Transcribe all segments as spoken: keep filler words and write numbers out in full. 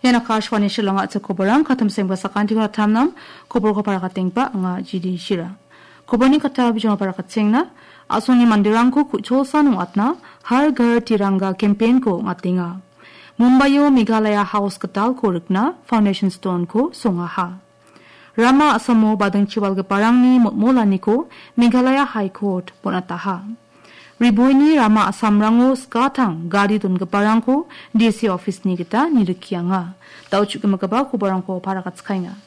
Yan Akashwani Shillong at sa Koborang katam sing basakan ti katam nam Kobor ko para kating pa nga G D Shira. Kobor ni katab jong para katsing na aso ni mandirang ko kuchosan ng atna har gar tiranga campaign ko ngatinga. Mumbayo Meghalaya House katal ko rikna Foundation Stone ko sunga ha. Rama asamo badang chiwal ga parang ni mutmola ni ko Meghalaya High Court ponataha. Ribuy ni Rama Asam rango skatang gadi dun ga parang ko D C office ni kita nirikiya nga. Tao chuk magaba ko barang ko para katskay nga.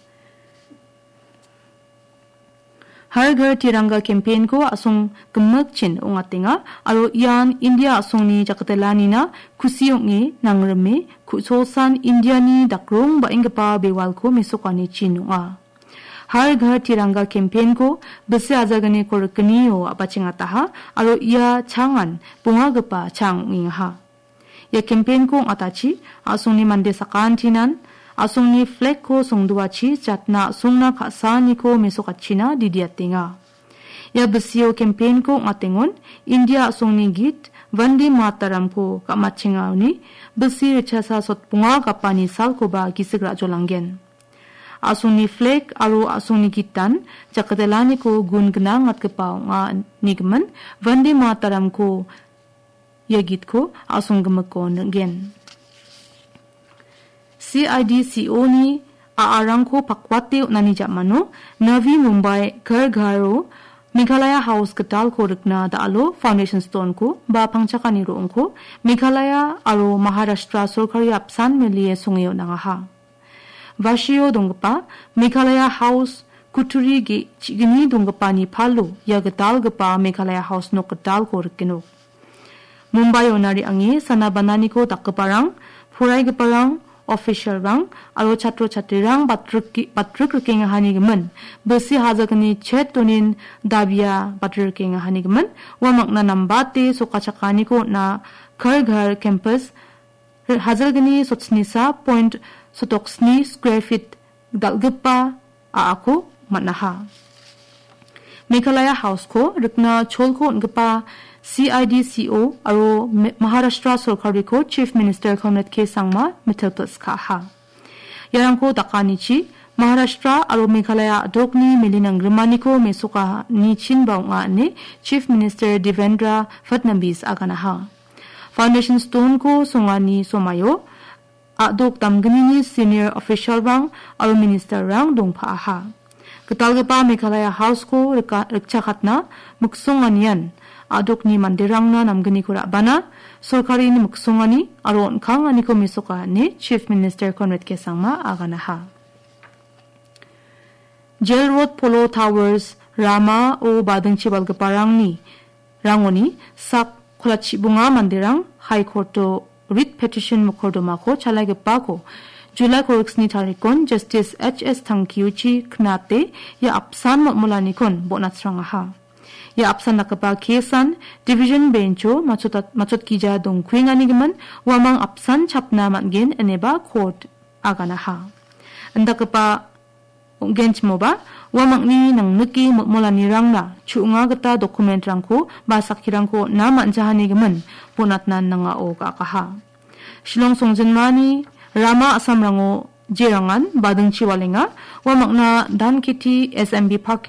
Har gar tiranga campaign ko asong gemagchin ong atinga aro yan India asong ni jakatelani na kusiyong ni nangreme kusosan India ni dakrong baing pa bewal ko mesokani chino nga. Har घर तिरंगा कैंपेन को बसे आजागने को रकनी हो अपचिंग आता अरो या छांगन पुंगा गपा छांग इंहा या कैंपेन को अताची आसुंगनी मंदे सकान थिनन आसुंगनी फ्लैग को सोंगदुआची जातना सुंगना खासानी को मेसोकाचिना दिदियातिंगा या बसियो कैंपेन को अतेंगोन इंडिया आसुंगनी गीत वंदे मातरम को कमाचिंगाउनी बसी रचसा सत पुंगा गपानी साल को बा किसग्रा जोलांगेन Asuni flag aru asuni gitan jakatelani ko gungnang at kapaw nga nigman vande mataram ko yagit ko asung gamako gen. C I D C O ni aarang ko pakwate nani jamano Navi Mumbai Ghar Gharo Meghalaya House katal ko rikna daalo Foundation Stone ko ba pangchakani roong ko Meghalaya aru Maharashtra Sorkari apsan meliye sungayo nangaha. Vashiyo donggapa Meghalaya House kuturi gi chigini donggapa ni palu ya gatal gapa Meghalaya House no gatal ko rikino. Mumbai onari angi sana banani ko takkaparang purai gaparang official rang aro chatro chatirang batruk batruk riking hani gemen besi hazakani chet tonin dabia batruk riking hani gemen wa makna nambate sokachakani ko na Ghar Ghar campus hazalgani sotsnisa point sotoksni square feet dalgapa aako manaha. Meghalaya House ko rikna cholko ngapa C I D C O aro Maharashtra Sorkari ko Chief Minister Comrade K Sangma Mithelpas ka ha. Yarang ko takanichi Maharashtra aro Meghalaya adokni melinang grimani ko mesuka ni chinbaw nga ni Chief Minister Devendra Fadnavis aganaha. Foundation Stone ko sungani somayo adok tamgani ni senior official rang aro minister rang dongpa aha. Ketalgapa Meghalaya House ko rikchakatna muksongan yan adok ni mandirang na namgani ko rabana sorkari ni muksongani aro onkang ani ko misoka ni Chief Minister Conrad Kesangma aganaha. Jail Road Polo Towers Rama o badangchi balgaparang ni rangoni sak kulachi bunga mandirang High Court to writ petition mukordoma ko chalagapa ko July korksni tarikon Justice H S Thangkiuchi knate ya apsan mulani kon bonatsrang ha ya apsan nakapa kesan division bencho machutat machut kija dong kwingani geman wamang apsan chapna mangen eneba court agana ha andakapa gench moba wamang ni nang nuki mulani rangna chunga gata document rangko basakirangko na manjahani geman bonatnan nanga o kakaha Shillong Songjenmani Rama Asam rango jirangan badang chiwalenga wa makna dan kiti S M B parking